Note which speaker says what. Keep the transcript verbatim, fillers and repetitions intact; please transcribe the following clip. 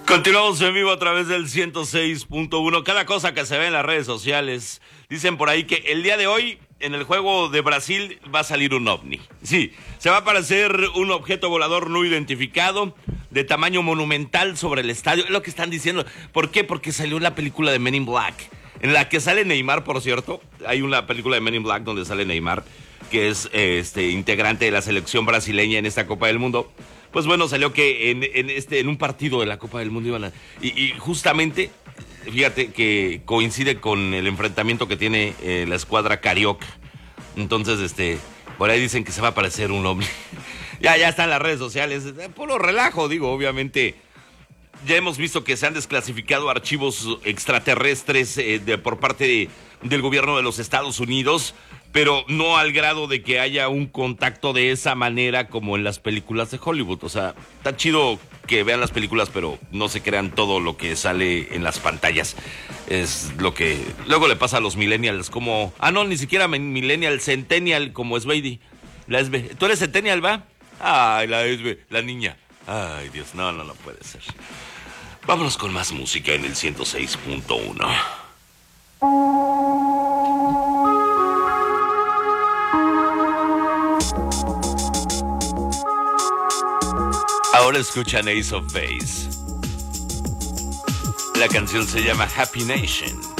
Speaker 1: Continuamos en vivo a través del ciento seis punto uno. Cada cosa que se ve en las redes sociales. Dicen por ahí que el día de hoy, en el juego de Brasil, va a salir un ovni. Sí, se va a aparecer un objeto volador no identificado de tamaño monumental sobre el estadio. Es lo que están diciendo. ¿Por qué? Porque salió la película de Men in Black, en la que sale Neymar, por cierto. Hay una película de Men in Black donde sale Neymar, que es este integrante de la selección brasileña en esta Copa del Mundo. Pues bueno, salió que en, en este en un partido de la Copa del Mundo iban a, y, y justamente, fíjate que coincide con el enfrentamiento que tiene eh, la escuadra carioca. Entonces, este, por ahí dicen que se va a aparecer un ovni. ya, ya están las redes sociales. Puro relajo, digo, obviamente. Ya hemos visto que se han desclasificado archivos extraterrestres eh, de, por parte de, del gobierno de los Estados Unidos, pero no al grado de que haya un contacto de esa manera como en las películas de Hollywood. O sea, está chido que vean las películas, pero no se crean todo lo que sale en las pantallas. Es lo que luego le pasa a los millennials, como... Ah, no, ni siquiera millennial, centennial, como es Baby. La S B. ¿Tú eres centennial, va? Ay, la S B, la niña. Ay, Dios, no, no, no puede ser. Vámonos con más música en el ciento seis punto uno. Ahora escuchan Ace of Base. La canción se llama Happy Nation.